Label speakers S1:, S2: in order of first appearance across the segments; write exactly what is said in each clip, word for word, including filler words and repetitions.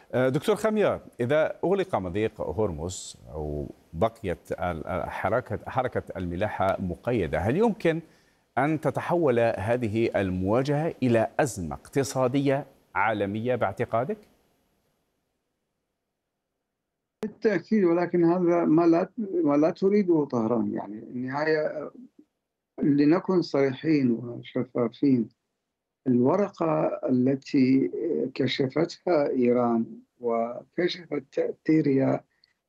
S1: دكتور خميار، إذا أغلق مضيق هرمز أو بقيت حركة حركة الملاحة مقيدة، هل يمكن أن تتحول هذه المواجهة إلى أزمة اقتصادية عالمية باعتقادك؟
S2: بالتأكيد، ولكن هذا ما لا ما لا تريده طهران. يعني النهاية، لنكن صريحين وشفافين. الورقة التي كشفتها إيران وكشفت تأثيرها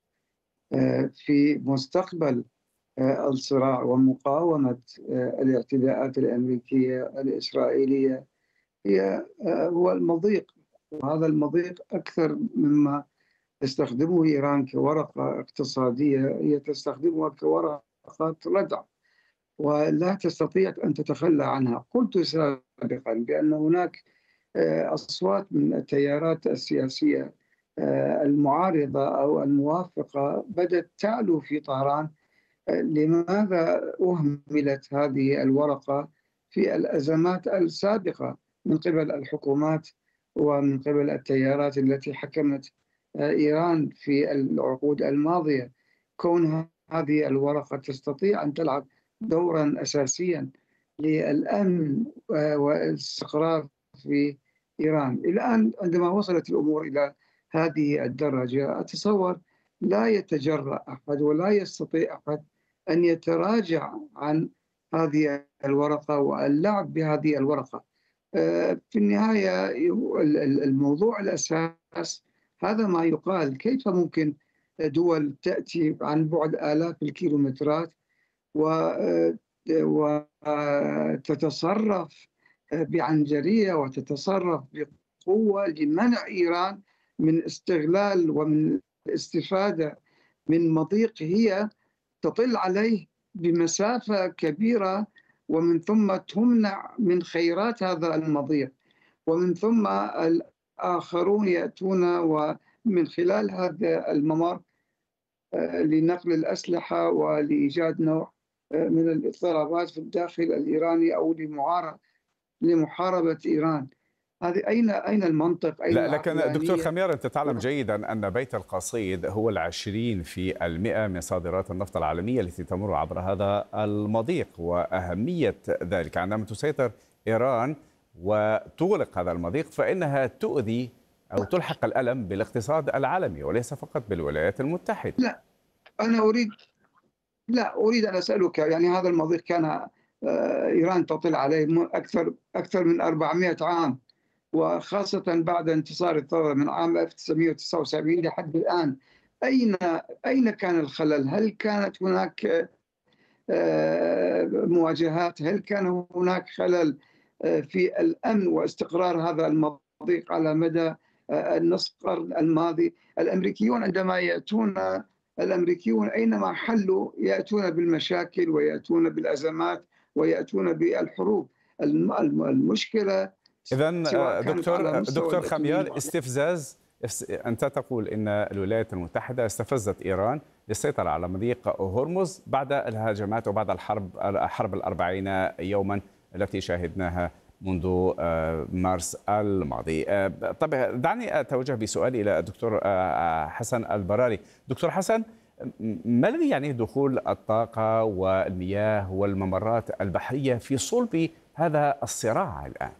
S2: في مستقبل الصراع ومقاومة الاعتداءات الأمريكية الإسرائيلية هي هو المضيق. وهذا المضيق أكثر مما تستخدمه إيران كورقة اقتصادية، هي تستخدمها كورقة ردع ولا تستطيع أن تتخلى عنها. قلت سابقا بأن هناك أصوات من التيارات السياسية المعارضة أو الموافقة بدأت تعلو في طهران. لماذا أهملت هذه الورقة في الأزمات السابقة من قبل الحكومات ومن قبل التيارات التي حكمت إيران في العقود الماضية؟ كون هذه الورقة تستطيع أن تلعب دورا أساسيا للأمن والاستقرار في إيران. الآن عندما وصلت الأمور إلى هذه الدرجة، أتصور لا يتجرأ أحد ولا يستطيع أحد أن يتراجع عن هذه الورقة واللعب بهذه الورقة. في النهاية الموضوع الأساس هذا ما يقال: كيف ممكن دول تأتي عن بعد آلاف الكيلومترات وتتصرف بعنجرية وتتصرف بقوة لمنع إيران من استغلال ومن الاستفادة من مضيق هي تطل عليه بمسافة كبيرة، ومن ثم تمنع من خيرات هذا المضيق، ومن ثم الآخرون يأتون ومن خلال هذا الممر لنقل الأسلحة ولإيجاد نوع من الاضطرابات في الداخل الإيراني أو لمحاربة إيران. هذه أين أين المنطق؟ أين
S1: لا، لكن دكتور
S2: العقلانية؟
S1: خميار، أنت تعلم جيدا أن بيت القصيد هو العشرين في المئة من صادرات النفط العالمية التي تمر عبر هذا المضيق، وأهمية ذلك عندما تسيطر إيران وتغلق هذا المضيق فإنها تؤذي أو تلحق الألم بالاقتصاد العالمي وليس فقط بالولايات المتحدة.
S2: لا، أنا أريد لا أريد أن أسألك. يعني هذا المضيق كان إيران تطل عليه أكثر أكثر من أربعمئة عام، وخاصة بعد انتصار الثورة من عام ألف وتسعمئة وتسعة وسبعين لحد الآن. أين أين كان الخلل؟ هل كانت هناك مواجهات؟ هل كان هناك خلل في الأمن واستقرار هذا المضيق على مدى النصف قرن الماضي؟ الأمريكيون عندما يأتون الأمريكيون أينما حلوا يأتون بالمشاكل ويأتون بالأزمات ويأتون بالحروب. المشكلة
S1: إذن دكتور دكتور خميار،
S2: و...
S1: استفزاز. أنت تقول أن الولايات المتحدة استفزت إيران للسيطرة على مضيق هرمز بعد الهجمات وبعد الحرب حرب الأربعين يوما التي شاهدناها منذ مارس الماضي. طب دعني أتوجه بسؤالي إلى الدكتور حسن البراري. دكتور حسن، ما الذي يعنيه دخول الطاقة والمياه والممرات البحرية في صلب هذا الصراع الآن؟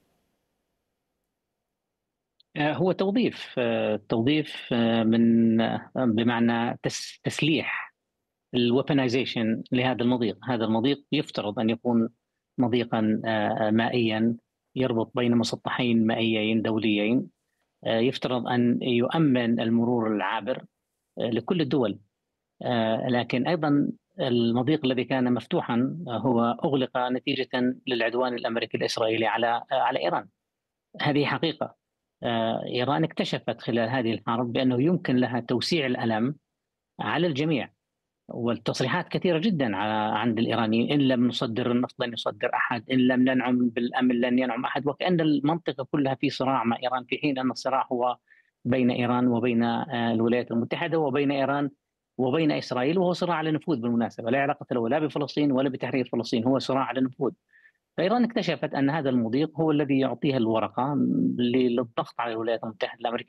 S3: هو توظيف توظيف من بمعنى تسليح الويبنايزيشن لهذا المضيق. هذا المضيق يفترض أن يكون مضيقا مائيا يربط بين مسطحين مائيين دوليين، يفترض أن يؤمن المرور العابر لكل الدول. لكن أيضا المضيق الذي كان مفتوحا هو أغلق نتيجة للعدوان الأمريكي الإسرائيلي على على إيران. هذه حقيقة. إيران اكتشفت خلال هذه الحرب بأنه يمكن لها توسيع الألم على الجميع، والتصريحات كثيرة جدا عند الإيرانيين: إن لم نصدر النفط لن يصدر أحد، إن لم ننعم بالأمن لن ينعم أحد، وكأن المنطقة كلها في صراع مع إيران، في حين أن الصراع هو بين إيران وبين الولايات المتحدة وبين إيران وبين إسرائيل، وهو صراع على النفوذ بالمناسبة، لا علاقة له لا بفلسطين ولا بتحرير فلسطين، هو صراع على النفوذ. فإيران اكتشفت أن هذا المضيق هو الذي يعطيها الورقة للضغط على الولايات المتحدة الأمريكية